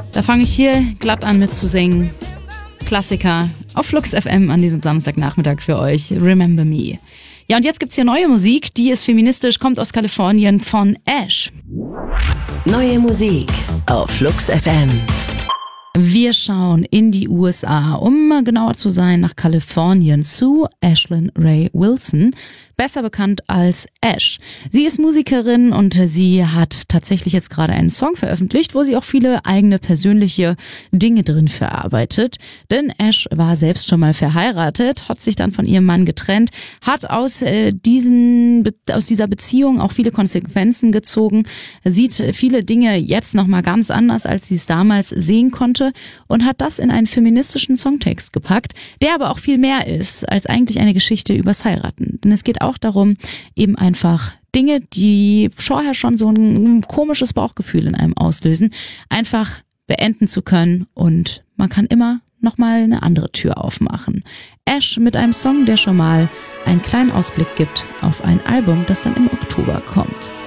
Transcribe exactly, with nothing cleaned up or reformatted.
Da fange ich hier glatt an mit zu singen. Klassiker auf Flux F M an diesem Samstagnachmittag für euch. Remember Me. Ja, und jetzt gibt's hier neue Musik, die ist feministisch, kommt aus Kalifornien von Ash. Neue Musik auf Flux F M. Wir schauen in die U S A, um genauer zu sein, nach Kalifornien zu Ashlyn Ray Wilson, besser bekannt als Ash. Sie ist Musikerin und sie hat tatsächlich jetzt gerade einen Song veröffentlicht, wo sie auch viele eigene persönliche Dinge drin verarbeitet. Denn Ash war selbst schon mal verheiratet, hat sich dann von ihrem Mann getrennt, hat aus äh, diesen aus dieser Beziehung auch viele Konsequenzen gezogen, sieht viele Dinge jetzt nochmal ganz anders, als sie es damals sehen konnte und hat das in einen feministischen Songtext gepackt, der aber auch viel mehr ist als eigentlich eine Geschichte übers Heiraten. Denn es geht auch darum, eben einfach Dinge, die vorher schon so ein komisches Bauchgefühl in einem auslösen, einfach beenden zu können und man kann immer nochmal eine andere Tür aufmachen. Ash mit einem Song, der schon mal einen kleinen Ausblick gibt auf ein Album, das dann im Oktober kommt.